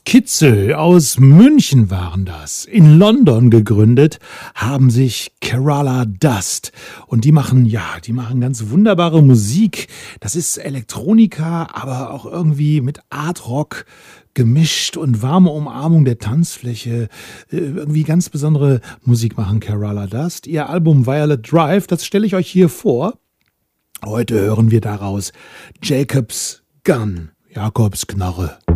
Kitzel aus München waren das. In London gegründet haben sich Kerala Dust. Und die machen ganz wunderbare Musik. Das ist Elektronika, aber auch irgendwie mit Art Rock gemischt und warme Umarmung der Tanzfläche. Irgendwie ganz besondere Musik machen Kerala Dust. Ihr Album Violet Drive, das stelle ich euch hier vor. Heute hören wir daraus Jacob's Gun, Jakobs Knarre.